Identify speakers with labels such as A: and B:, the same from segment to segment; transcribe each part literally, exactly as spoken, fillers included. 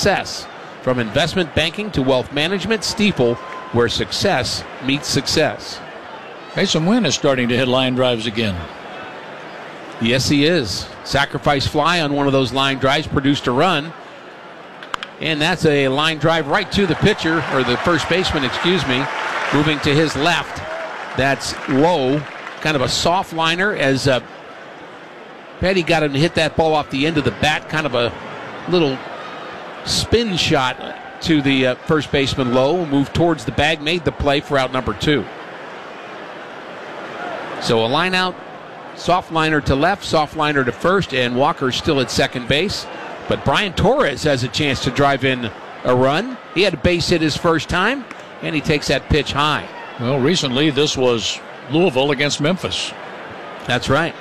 A: success. From investment banking to wealth management, Stifel, where success meets success.
B: Mason Wynn is starting to hit line drives again.
A: Yes, he is. Sacrifice fly on one of those line drives, produced a run. And that's a line drive right to the pitcher, or the first baseman, excuse me, moving to his left. That's low, kind of a soft liner as uh, Petty got him to hit that ball off the end of the bat, kind of a little spin shot to the uh, first baseman low, moved towards the bag, made the play for out number two. So a line out, soft liner to left, soft liner to first, and Walker's still at second base. But Brian Torres has a chance to drive in a run. He had a base hit his first time, and he takes that pitch high.
B: Well, recently this was Louisville against Memphis.
A: That's right.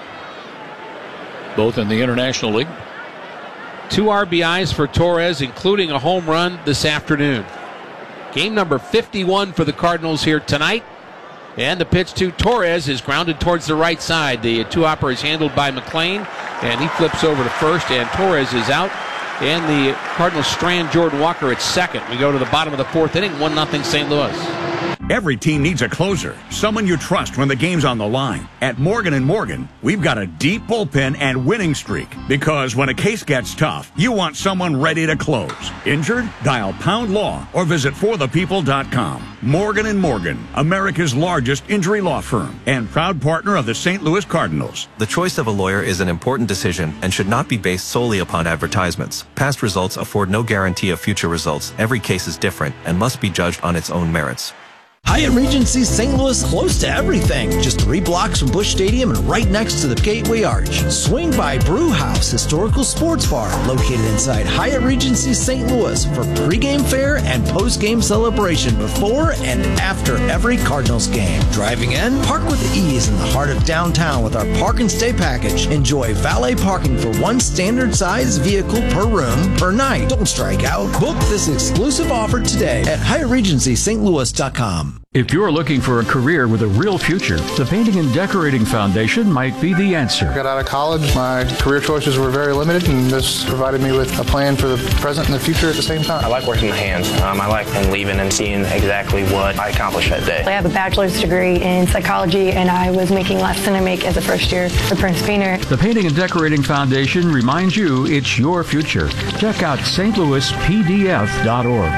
B: Both in the International League.
A: Two R B Is for Torres, including a home run this afternoon. Game number fifty-one for the Cardinals here tonight. And the pitch to Torres is grounded towards the right side. The two-hopper is handled by McLean, and he flips over to first, and Torres is out. And the Cardinals strand Jordan Walker at second. We go to the bottom of the fourth inning, one nothing Saint Louis.
C: Every team needs a closer, someone you trust when the game's on the line. At Morgan and Morgan, we've got a deep bullpen and winning streak. Because when a case gets tough, you want someone ready to close. Injured? Dial Pound Law or visit for the people dot com. Morgan and Morgan, America's largest injury law firm and proud partner of the Saint Louis Cardinals.
D: The choice of a lawyer is an important decision and should not be based solely upon advertisements. Past results afford no guarantee of future results. Every case is different and must be judged on its own merits.
E: Hyatt Regency Saint Louis, close to everything. Just three blocks from Busch Stadium and right next to the Gateway Arch. Swing by Brew House Historical Sports Bar, located inside Hyatt Regency Saint Louis for pregame fare and postgame celebration before and after every Cardinals game. Driving in, park with ease in the heart of downtown with our park and stay package. Enjoy valet parking for one standard size vehicle per room per night. Don't strike out. Book this exclusive offer today at Hyatt Regency Saint Louis dot com.
F: If you're looking for a career with a real future, the Painting and Decorating Foundation might be the answer.
G: I got out of college, my career choices were very limited, and this provided me with a plan for the present and the future at the same time.
H: I like working my hands. Um, I like leaving and seeing exactly what I accomplished that day.
I: I have a bachelor's degree in psychology, and I was making less than I make as a first year for Prince Painter.
F: The Painting and Decorating Foundation reminds you it's your future. Check out S T Louis P D F dot org.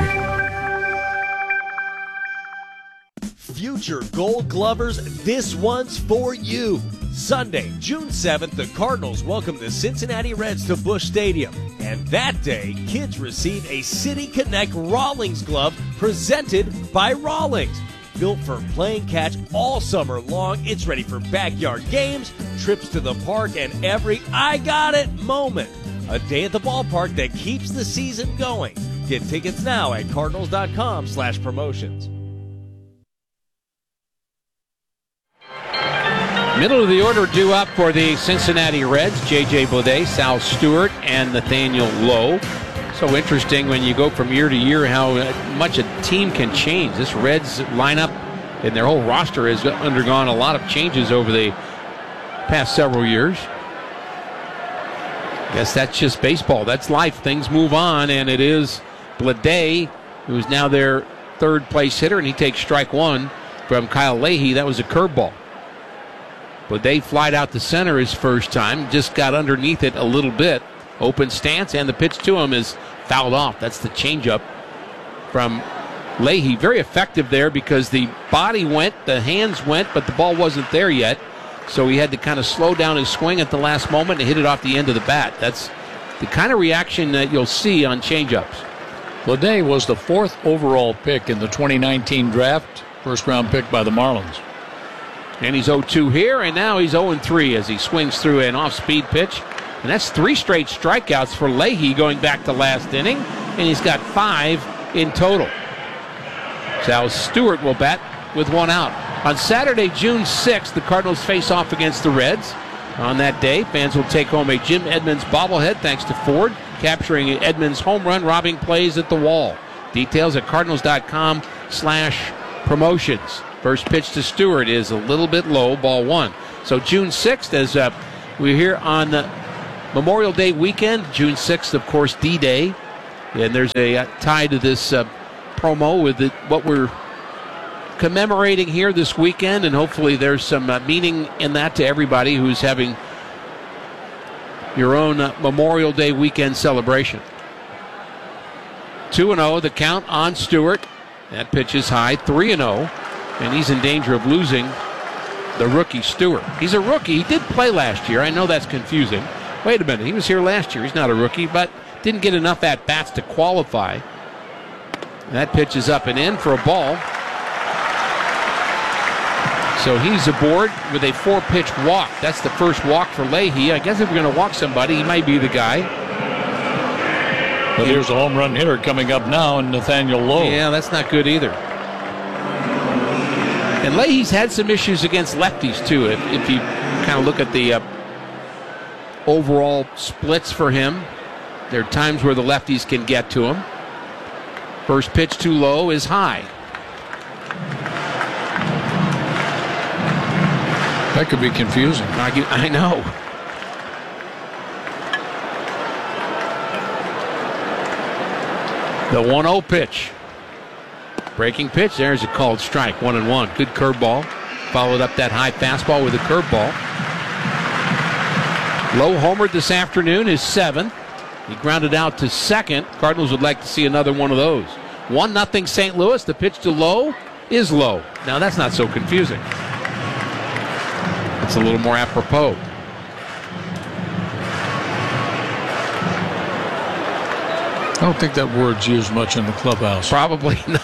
J: Future Gold Glovers, this one's for you. Sunday, June seventh, the Cardinals welcome the Cincinnati Reds to Busch Stadium. And that day, kids receive a City Connect Rawlings glove presented by Rawlings. Built for playing catch all summer long, it's ready for backyard games, trips to the park, and every I got it moment. A day at the ballpark that keeps the season going. Get tickets now at cardinals dot com slash promotions.
A: Middle of the order due up for the Cincinnati Reds, J J Bleday, Sal Stewart, and Nathaniel Lowe. So interesting when you go from year to year how much a team can change. This Reds lineup and their whole roster has undergone a lot of changes over the past several years. Guess that's just baseball. That's life. Things move on, and it is Bleday, who is now their third place hitter, and he takes strike one from Kyle Leahy. That was a curveball. Bleday flied out to center his first time, just got underneath it a little bit. Open stance, and the pitch to him is fouled off. That's the changeup from Leahy. Very effective there because the body went, the hands went, but the ball wasn't there yet. So he had to kind of slow down his swing at the last moment and hit it off the end of the bat. That's the kind of reaction that you'll see on changeups.
B: Bleday was the fourth overall pick in the twenty nineteen draft, first round pick by the Marlins.
A: And he's oh two here, and now he's oh three as he swings through an off-speed pitch. And that's three straight strikeouts for Leahy going back to last inning, and he's got five in total. Sal Stewart will bat with one out. On Saturday, June sixth, the Cardinals face off against the Reds. On that day, fans will take home a Jim Edmonds bobblehead thanks to Ford, capturing Edmonds' home run robbing plays at the wall. Details at cardinals dot com slash promotions. First pitch to Stewart is a little bit low, ball one. So June sixth, as uh, we're here on uh, Memorial Day weekend, June sixth, of course, D-Day. And there's a uh, tie to this uh, promo with the, what we're commemorating here this weekend, and hopefully there's some uh, meaning in that to everybody who's having your own uh, Memorial Day weekend celebration. two and oh, the count on Stewart. That pitch is high, three and oh, and he's in danger of losing the rookie Stewart. He's a rookie. He did play last year. I know that's confusing. Wait a minute, he was here last year. He's not a rookie, but didn't get enough at-bats to qualify. That pitch is up and in for a ball. So he's aboard with a four-pitch walk. That's the first walk for Leahy. I guess if we're going to walk somebody, he might be the guy.
B: But here's a home run hitter coming up now, and Nathaniel Lowe.
A: Yeah, that's not good either. And Leahy's had some issues against lefties, too. If, if you kind of look at the uh, overall splits for him, there are times where the lefties can get to him. First pitch too low is high.
B: That could be confusing.
A: I, I know. The one oh pitch. Breaking pitch. There's a called strike. One and one. Good curveball. Followed up that high fastball with a curveball. Lowe homered this afternoon, his seventh. He grounded out to second. Cardinals would like to see another one of those. one nothing Saint Louis. The pitch to Lowe is low. Now that's not so confusing. It's a little more apropos.
B: I don't think that word's used much in the clubhouse.
A: Probably not.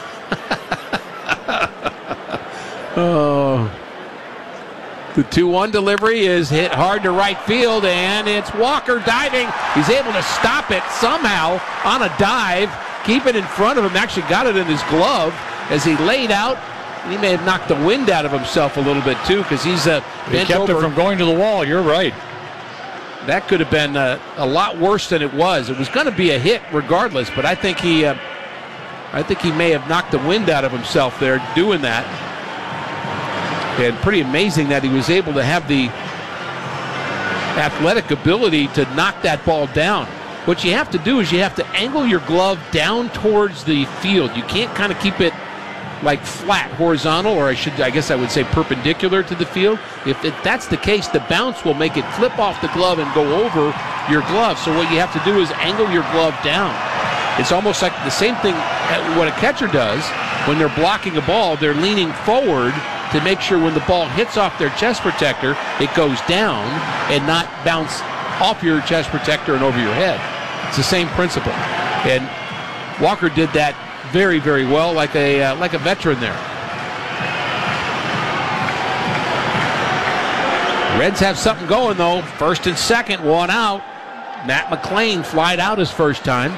A: Oh. The two one delivery is hit hard to right field, and it's Walker diving. He's able to stop it somehow on a dive, keep it in front of him. Actually got it in his glove as he laid out. He may have knocked the wind out of himself a little bit, too, because he's uh,
B: He kept over. it from going to the wall. You're right.
A: That could have been uh, a lot worse than it was. It was going to be a hit regardless, but I think he uh, I think he may have knocked the wind out of himself there doing that. And pretty amazing that he was able to have the athletic ability to knock that ball down. What you have to do is you have to angle your glove down towards the field. You can't kind of keep it like flat, horizontal, or I should, I guess I would say perpendicular to the field. If it, that's the case, the bounce will make it flip off the glove and go over your glove. So what you have to do is angle your glove down. It's almost like the same thing what a catcher does when they're blocking a ball. They're leaning forward to make sure when the ball hits off their chest protector, it goes down and not bounce off your chest protector and over your head. It's the same principle. And Walker did that very, very well, like a uh, like a veteran there. Reds have something going, though. First and second, one out. Matt McLain flied out his first time.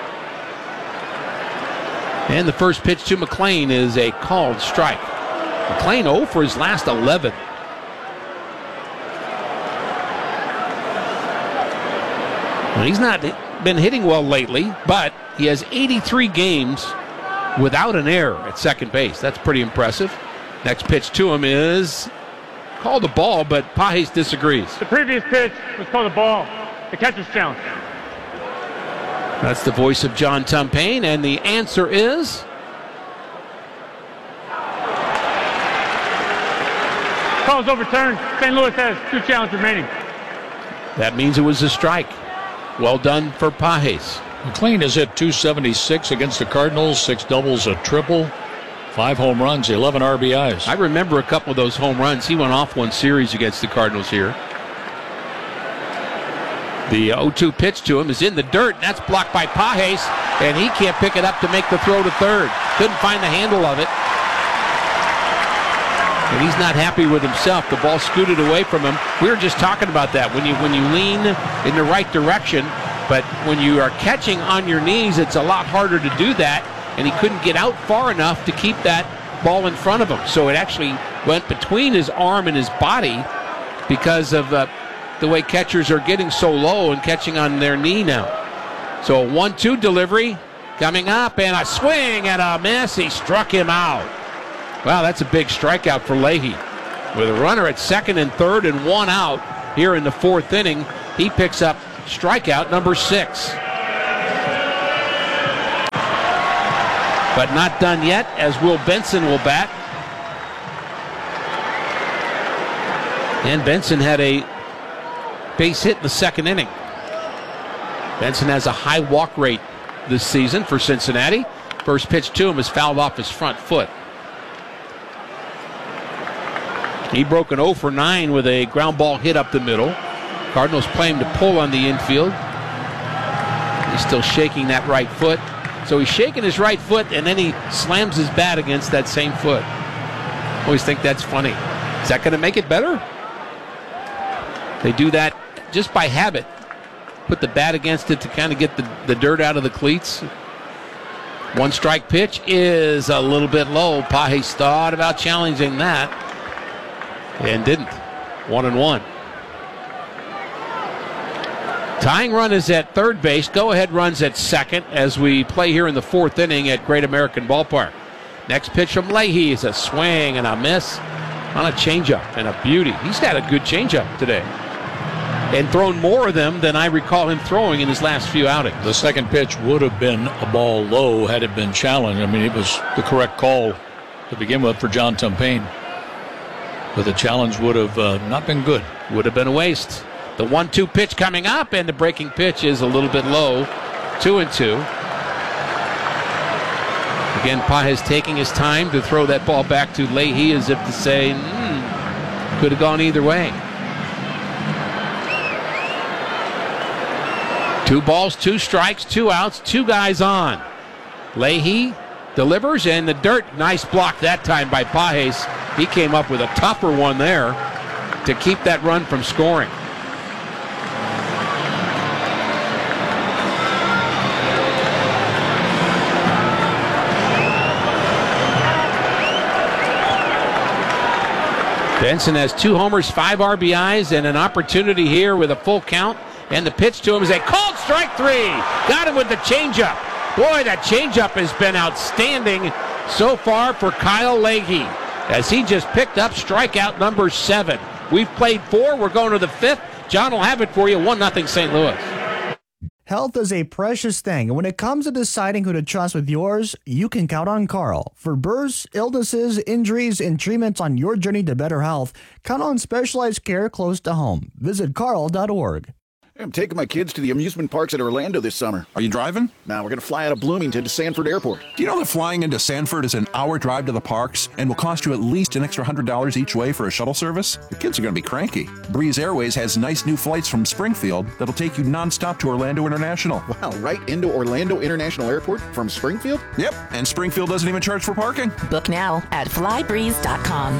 A: And the first pitch to McLain is a called strike. McLain oh for his last eleven. Well, he's not been hitting well lately, but he has eighty-three games without an error at second base. That's pretty impressive. Next pitch to him is called a ball, but Pages disagrees.
K: The previous pitch was called a ball. The catcher's challenge.
A: That's the voice of John Tumpain, and the answer is
K: call's overturned. Saint Louis has two challenges remaining.
A: That means it was a strike. Well done for Pages.
B: McLain is hit two seventy-six against the Cardinals, six doubles, a triple, five home runs, eleven R B Is.
A: I remember a couple of those home runs. He went off one series against the Cardinals here. The oh two pitch to him is in the dirt, and that's blocked by Pages, and he can't pick it up to make the throw to third. Couldn't find the handle of it. And he's not happy with himself. The ball scooted away from him. We were just talking about that. When you when you lean in the right direction, but when you are catching on your knees, it's a lot harder to do that. And he couldn't get out far enough to keep that ball in front of him. So it actually went between his arm and his body because of uh, the way catchers are getting so low and catching on their knee now. So a one two delivery coming up, and a swing and a miss. He struck him out. Wow, that's a big strikeout for Leahy. With a runner at second and third and one out here in the fourth inning, he picks up strikeout number six. But not done yet, as Will Benson will bat. And Benson had a base hit in the second inning. Benson has a high walk rate this season for Cincinnati. First pitch to him is fouled off his front foot. He broke an oh for nine with a ground ball hit up the middle. Cardinals play him to pull on the infield. He's still shaking that right foot. So he's shaking his right foot, and then he slams his bat against that same foot. Always think that's funny. Is that going to make it better? They do that just by habit. Put the bat against it to kind of get the, the dirt out of the cleats. One strike pitch is a little bit low. Pages thought about challenging that and didn't. One and one. Tying run is at third base. Go-ahead runs at second as we play here in the fourth inning at Great American Ballpark. Next pitch from Leahy is a swing and a miss on a changeup, and a beauty. He's had a good changeup today and thrown more of them than I recall him throwing in his last few outings.
B: The second pitch would have been a ball low had it been challenged. I mean, it was the correct call to begin with for John Tumpane. But the challenge would have uh, not been good.
A: Would have been a waste. The one two pitch coming up, and the breaking pitch is a little bit low. Two and two. Again, Pages taking his time to throw that ball back to Leahy as if to say, hmm, could have gone either way. Two balls, two strikes, two outs, two guys on. Leahy delivers, and the dirt, nice block that time by Pages. He came up with a tougher one there to keep that run from scoring. Benson has two homers, five R B Is, and an opportunity here with a full count. And the pitch to him is a called strike three. Got him with the changeup. Boy, that changeup has been outstanding so far for Kyle Leahy, as he just picked up strikeout number seven. We've played four. We're going to the fifth. John will have it for you. one nothing Saint Louis.
L: Health is a precious thing, and when it comes to deciding who to trust with yours, you can count on Carl. For births, illnesses, injuries, and treatments on your journey to better health, count on specialized care close to home. Visit carl dot org.
M: I'm taking my kids to the amusement parks at Orlando this summer.
N: Are you driving?
M: Now we're going to fly out of Bloomington to Sanford Airport.
N: Do you know that flying into Sanford is an hour drive to the parks and will cost you at least an extra one hundred dollars each way for a shuttle service? The kids are going to be cranky. Breeze Airways has nice new flights from Springfield that'll take you nonstop to Orlando International.
M: Wow, right into Orlando International Airport from Springfield?
N: Yep, and Springfield doesn't even charge for parking.
O: Book now at fly breeze dot com.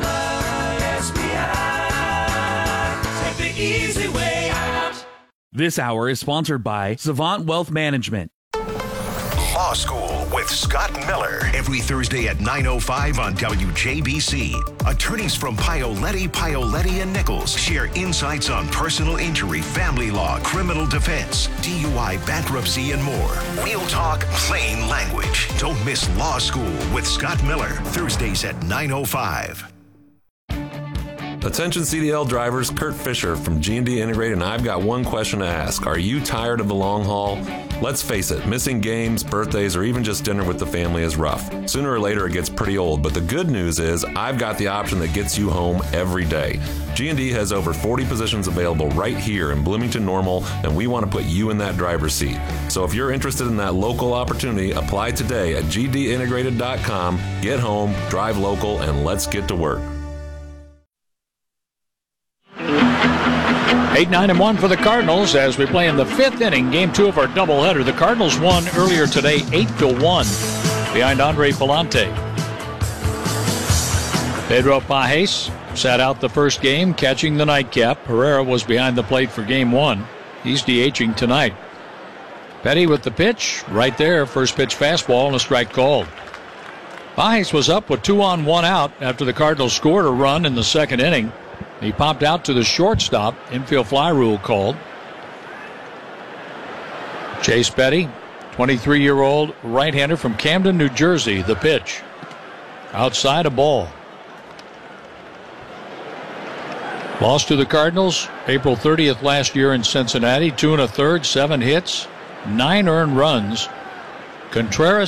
P: Take the easy way out. This hour is sponsored by Savant Wealth Management.
Q: Law School with Scott Miller. Every Thursday at nine oh five on W J B C. Attorneys from Paoletti, Paoletti and Nichols share insights on personal injury, family law, criminal defense, D U I, bankruptcy, and more. We'll talk plain language. Don't miss Law School with Scott Miller. Thursdays at nine oh five.
R: Attention C D L drivers, Kurt Fisher from G and D Integrated, and I've got one question to ask. Are you tired of the long haul? Let's face it, missing games, birthdays, or even just dinner with the family is rough. Sooner or later it gets pretty old, but the good news is I've got the option that gets you home every day. G and D has over forty positions available right here in Bloomington Normal, and we want to put you in that driver's seat. So if you're interested in that local opportunity, apply today at G D integrated dot com. Get home, drive local, and let's get to work.
B: eight nine and one for the Cardinals as we play in the fifth inning, game two of our doubleheader. The Cardinals won earlier today eight to one behind Andre Palante. Pedro Pages sat out the first game, catching the nightcap. Herrera was behind the plate for game one. He's DHing tonight. Petty with the pitch right there. First pitch fastball and a strike called. Pages was up with two on, one out after the Cardinals scored a run in the second inning. He popped out to the shortstop. Infield fly rule called. Chase Petty, twenty-three-year-old right-hander from Camden, New Jersey. The pitch. Outside a ball. Lost to the Cardinals April thirtieth last year in Cincinnati. Two and a third, seven hits, nine earned runs. Contreras